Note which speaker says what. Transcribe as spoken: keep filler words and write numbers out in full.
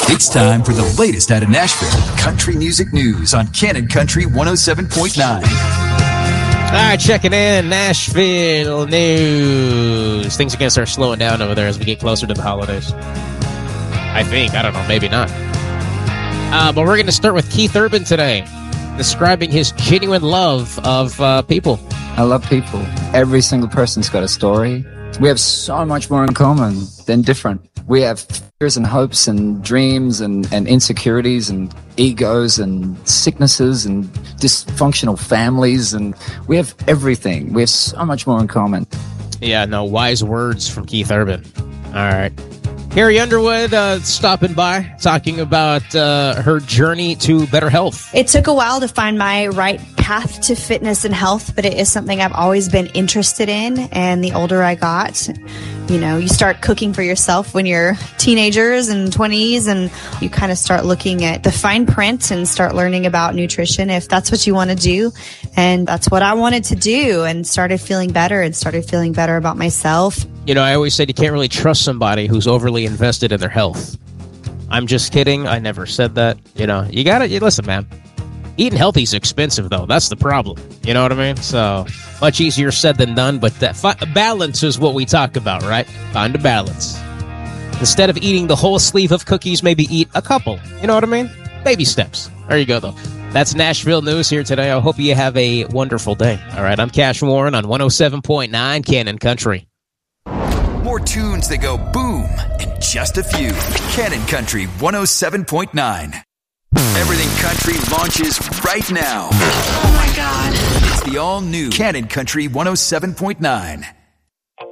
Speaker 1: It's time for the latest out of Nashville country music news on Cannon Country one oh seven point nine.
Speaker 2: All right, checking in, Nashville news. Things are going to start slowing down over there as we get closer to the holidays. I think. I don't know. Maybe not. Uh, but we're going to start with Keith Urban today, describing his genuine love of uh, people.
Speaker 3: I love people. Every single person's got a story. We have so much more in common than different. We have fears and hopes and dreams and, and insecurities and egos and sicknesses and dysfunctional families, and we have everything. We have so much more in common.
Speaker 2: Yeah, no, wise words from Keith Urban. All right. Carrie Underwood uh, stopping by, talking about uh, her journey to better health.
Speaker 4: It took a while to find my right path to fitness and health, but it is something I've always been interested in. And the older I got, you know, you start cooking for yourself when you're teenagers and twenties, and you kind of start looking at the fine print and start learning about nutrition if that's what you want to do. And that's what I wanted to do, and started feeling better and started feeling better about myself.
Speaker 2: You know, I always said you can't really trust somebody who's overly invested in their health. I'm just kidding. I never said that. You know, you gotta, you, listen, man. Eating healthy is expensive, though. That's the problem. You know what I mean? So, much easier said than done, but that fi- balance is what we talk about, right? Find a balance. Instead of eating the whole sleeve of cookies, maybe eat a couple. You know what I mean? Baby steps. There you go, though. That's Nashville News here today. I hope you have a wonderful day. All right, I'm Cash Warren on one oh seven point nine Cannon Country.
Speaker 1: More tunes that go boom in just a few. Cannon Country one oh seven point nine. Everything Country launches right now.
Speaker 5: Oh my God.
Speaker 1: It's the all-new Cannon Country one oh seven point nine.